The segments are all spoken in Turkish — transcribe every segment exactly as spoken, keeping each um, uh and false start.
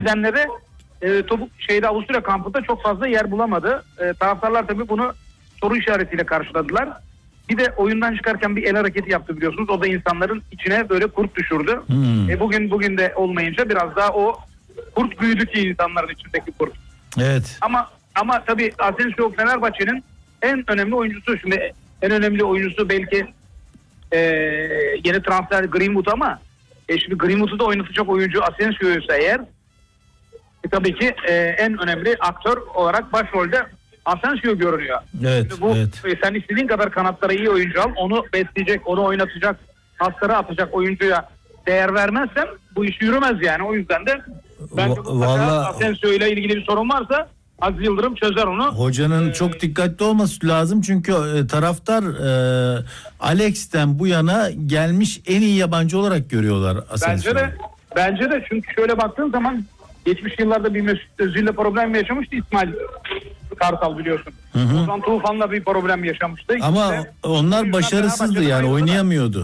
Nedenleri e, topuk şeyde Avusturya kampında çok fazla yer bulamadı. E, taraftarlar tabii bunu soru işaretiyle karşıladılar. Bir de oyundan çıkarken bir el hareketi yaptı biliyorsunuz. O da insanların içine böyle kurt düşürdü. Hmm. E, bugün bugün de olmayınca biraz daha o kurt büyüdü ki insanların içindeki kurt. Evet. Ama ama tabii Asensio Fenerbahçe'nin en önemli oyuncusu. Şimdi en önemli oyuncusu belki e, yeni transfer Greenwood ama e, şimdi Greenwood'u da oynatacak oyuncu Asensio'ysa eğer e, tabii ki e, en önemli aktör olarak başrolde Asensio görünüyor. Evet, şimdi bu evet. E, sen istediğin kadar kanatlara iyi oyuncu al, onu besleyecek, onu oynatacak, pasları atacak oyuncuya değer vermezsen bu iş yürümez yani. O yüzden de bence Va- vallahi... Asensio ile ilgili bir sorun varsa Aziz Yıldırım çözer onu. Hocanın ee, çok dikkatli olması lazım çünkü e, taraftar e, Alex'ten bu yana gelmiş en iyi yabancı olarak görüyorlar Asensio'yu. Bence de bence de çünkü şöyle baktığın zaman geçmiş yıllarda bir Mesut Özil'le problem yaşamıştı İsmail Kartal biliyorsun. Ozan Tufan'la bir problem yaşamıştı. Ama işte, onlar başarısızdı yani oynayamıyordu.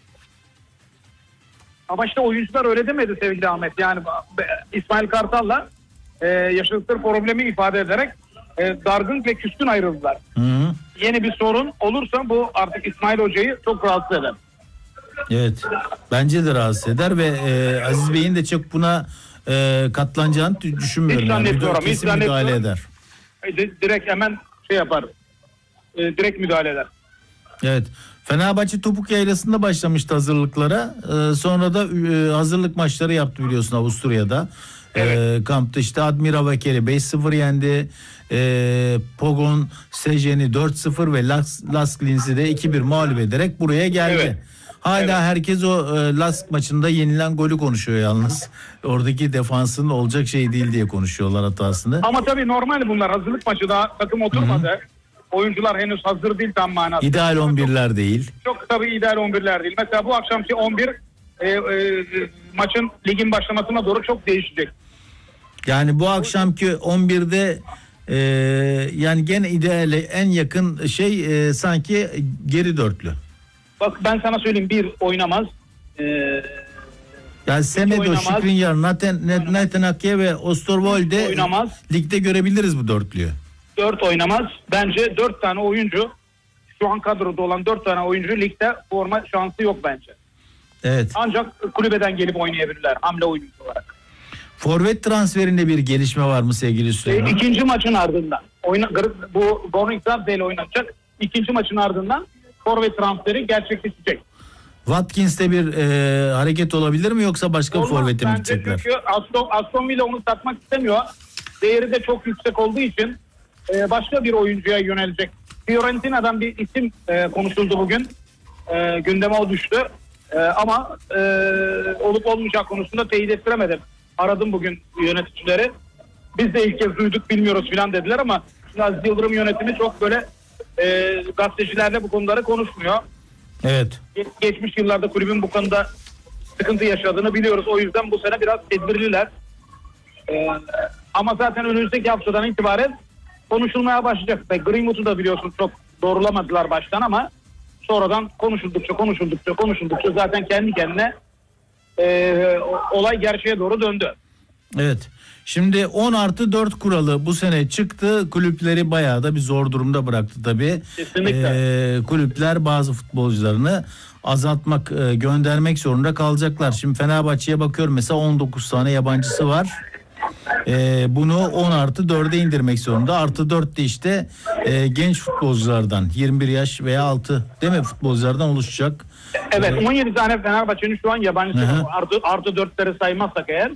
Ama işte oyuncular öyle demedi sevgili Ahmet. Yani İsmail Kartal'la e, yaşadıkları problemi ifade ederek e, dargın ve küskün ayrıldılar. Hı hı. Yeni bir sorun olursa bu artık İsmail Hoca'yı çok rahatsız eder. Evet. Bence de rahatsız eder ve e, Aziz Bey'in de çok buna e, katlanacağını düşünmüyorum. Hiç zannetmiyorum. Yani. Kesin müdahale eder. E, direkt hemen şey yapar. E, direkt müdahale eder. Evet. Fenerbahçe Topuk Yaylası'nda başlamıştı hazırlıklara. Ee, sonra da e, hazırlık maçları yaptı biliyorsun Avusturya'da. Evet. Ee, kampta işte Admira Vaker'i beş sıfır yendi. Ee, Pogon Sejen'i dört sıfır ve Las, Lask Linz'i de iki bir mağlup ederek buraya geldi. Evet. Hala evet. herkes o e, Lask maçında yenilen golü konuşuyor yalnız. Oradaki defansın olacak şey değil diye konuşuyorlar hatasını. Ama tabii normal bunlar. Hazırlık maçı daha takım oturmadı. Hı-hı. Oyuncular henüz hazır değil tam manasında. İdeal on birler değil. Çok tabii ideal on birler değil. Mesela bu akşamki on bir e, e, maçın ligin başlamasına doğru çok değişecek. Yani bu akşamki on birde e, yani gene ideale en yakın şey e, sanki geri dörtlü. Bak ben sana söyleyeyim bir oynamaz. E, yani Semedo, Skriniar, Natenakke ve Osterwolde ligde görebiliriz bu dörtlüyü. Dört oynamaz. Bence dört tane oyuncu şu an kadroda olan dört tane oyuncu ligde forma şansı yok bence. Evet. Ancak kulübeden gelip oynayabilirler hamle oyuncusu olarak. Forvet transferinde bir gelişme var mı sevgili Süleyman? E, ikinci maçın ardından. Oyna, bu Gornik Zabrze ile oynanacak. İkinci maçın ardından forvet transferi gerçekleşecek. Watkins'te bir e, hareket olabilir mi yoksa başka Olmaz, bir forvete mi gidecekler? Çünkü Aston, Aston Villa onu satmak istemiyor. Değeri de çok yüksek olduğu için e, başka bir oyuncuya yönelecek. Fiorentina'dan bir isim e, konuşuldu bugün. E, gündeme o düştü. E, ama e, olup olmayacak konusunda teyit ettiremedim. Aradım bugün yöneticileri. Biz de ilk kez duyduk bilmiyoruz filan dediler ama Aziz Yıldırım yönetimi çok böyle e, gazetecilerle bu konuları konuşmuyor. Evet. Geç, geçmiş yıllarda kulübün bu konuda sıkıntı yaşadığını biliyoruz. O yüzden bu sene biraz tedbirliler. E, ama zaten önümüzdeki haftadan itibaren konuşulmaya başlayacak. Greenwood'u da biliyorsun çok doğrulamadılar baştan ama sonradan konuşuldukça konuşuldukça konuşuldukça zaten kendi kendine e, olay gerçeğe doğru döndü. Evet. Şimdi on artı dört kuralı bu sene çıktı. Kulüpleri bayağı da bir zor durumda bıraktı tabii. Kesinlikle. Ee, kulüpler bazı futbolcularını azaltmak, e, göndermek zorunda kalacaklar. Şimdi Fenerbahçe'ye bakıyorum mesela on dokuz tane yabancısı var. Ee, bunu on artı dörde indirmek zorunda. Artı dört de işte e, genç futbolculardan yirmi bir yaş veya altı değil mi futbolculardan oluşacak. Evet ee, on yedi tane Fenerbahçe'nin şu an yabancısı var. Artı, artı dörtleri saymazsak eğer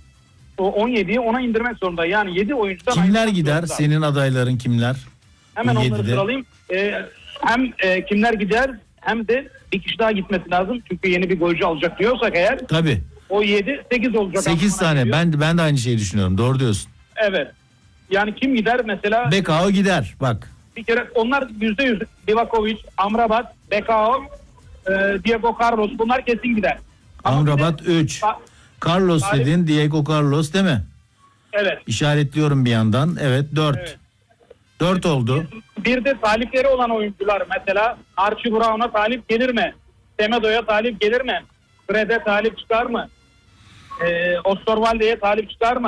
o on yediyi ona indirmek zorunda. Yani yedi oyuncudan kimler gider? Zorunda. Senin adayların kimler? Hemen onları sıralayayım. Ee, hem e, kimler gider hem de bir kişi daha gitmesi lazım. Çünkü yeni bir golcü alacak diyorsak eğer. Tabii. O yedi sekiz olacak. sekiz tane. Gidiyor. Ben ben de aynı şeyi düşünüyorum. Doğru diyorsun. Evet. Yani kim gider mesela? Bekao gider. Bak. Bir kere onlar yüzde yüz Livakovic, Amrabat, Bekao, e, Diego Carlos bunlar kesin gider. Amrabat üç. Carlos Talip. Dedin, Diego Carlos değil mi? Evet. İşaretliyorum bir yandan. Evet, dört. Evet. dört oldu. Bir, bir de talipleri olan oyuncular mesela Archie Brown'a talip gelir mi? Semedo'ya talip gelir mi? Fred'e talip çıkar mı? Ee, Osterwolde'ye talip çıkar mı?